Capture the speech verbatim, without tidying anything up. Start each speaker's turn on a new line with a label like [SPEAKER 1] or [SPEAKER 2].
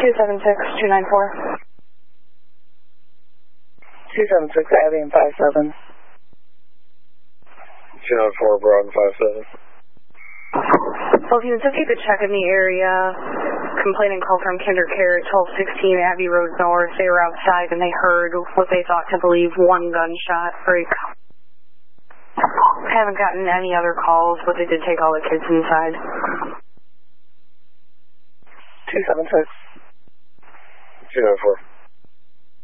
[SPEAKER 1] two seven six, two nine four.
[SPEAKER 2] two seven six, Abby and five seven.
[SPEAKER 3] two nine four, Broad and five seven.
[SPEAKER 1] Well, if you if you could check in the area, complainant call from Kinder Care, twelve sixteen Abbey Road North. They were outside and they heard what they thought to believe one gunshot break. Haven't gotten any other calls, but they did take all the kids inside.
[SPEAKER 2] two seven six.
[SPEAKER 3] two nine four.